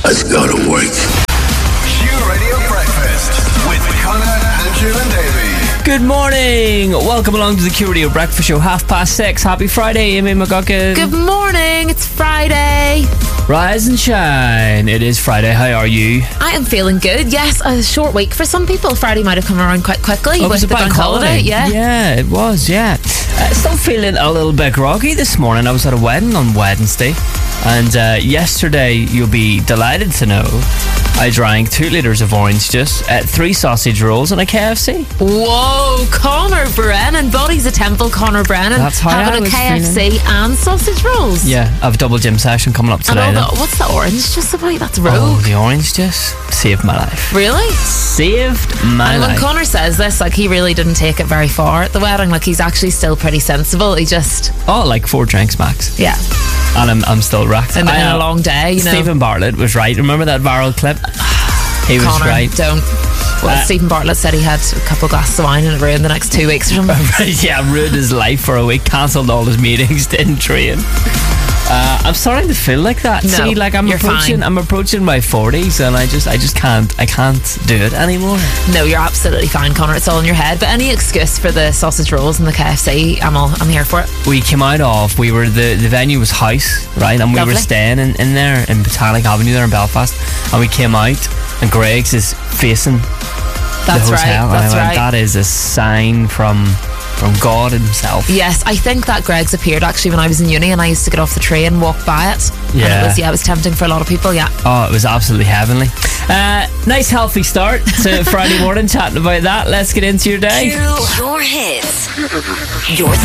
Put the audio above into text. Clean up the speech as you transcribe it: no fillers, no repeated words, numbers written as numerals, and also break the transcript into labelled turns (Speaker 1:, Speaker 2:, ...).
Speaker 1: has got to work.
Speaker 2: Q Radio Breakfast with Connor, Andrew and Davey.
Speaker 3: Good morning. Welcome along to the Q Radio Breakfast Show. 6:30. Happy Friday, Amy McGuckin.
Speaker 4: Good morning. It's Friday.
Speaker 3: Rise and shine. It is Friday. How are you?
Speaker 4: I am feeling good. Yes, a short week for some people. Friday might have come around quite quickly.
Speaker 3: It was a
Speaker 4: the
Speaker 3: bank holiday.
Speaker 4: Yeah,
Speaker 3: it was. Yeah. Still feeling a little bit groggy this morning. I was at a wedding on Wednesday, and yesterday, you'll be delighted to know, I drank 2 litres of orange juice, 3 sausage rolls, and a KFC.
Speaker 4: Whoa, Connor Brennan. Body's a temple, Connor Brennan.
Speaker 3: That's how
Speaker 4: having
Speaker 3: I was
Speaker 4: a KFC
Speaker 3: feeling.
Speaker 4: and sausage rolls.
Speaker 3: Yeah, I have a double gym session coming up today.
Speaker 4: And what's the orange juice about? That's rogue.
Speaker 3: Oh, the orange juice saved my life.
Speaker 4: Really?
Speaker 3: Saved my
Speaker 4: And when
Speaker 3: life.
Speaker 4: Connor says this, like, he really didn't take it very far at the wedding. Like, he's actually still pretty sensible. He just...
Speaker 3: Oh, like 4 drinks max.
Speaker 4: Yeah.
Speaker 3: And I'm still racked.
Speaker 4: And in a long day, you know.
Speaker 3: Stephen Bartlett was right. Remember that viral clip? He was
Speaker 4: Connor,
Speaker 3: right.
Speaker 4: don't. Well, Stephen Bartlett said he had a couple glasses of wine and it ruined the next 2 weeks or something.
Speaker 3: Yeah, ruined his life for a week. Cancelled all his meetings. Didn't train. I'm starting to feel like that.
Speaker 4: No,
Speaker 3: See, like I'm
Speaker 4: you're
Speaker 3: approaching my 40s, and I just can't do it anymore.
Speaker 4: No, you're absolutely fine, Connor. It's all in your head. But any excuse for the sausage rolls and the KFC, I'm here for it.
Speaker 3: We came out of, the venue was House, right? And we
Speaker 4: Lovely.
Speaker 3: were staying in there in Botanic Avenue there in Belfast, and we came out, and Greg's is facing
Speaker 4: That's
Speaker 3: the
Speaker 4: right.
Speaker 3: hotel.
Speaker 4: That's
Speaker 3: and I
Speaker 4: right.
Speaker 3: went, that is a sign from God himself.
Speaker 4: Yes, I think that Greg's appeared actually when I was in uni, and I used to get off the train and walk by it.
Speaker 3: Yeah.
Speaker 4: And it was tempting for a lot of people. Yeah.
Speaker 3: Oh, it was absolutely heavenly. Nice healthy start to Friday morning chatting about that. Let's get into your day.
Speaker 5: Your hits. Your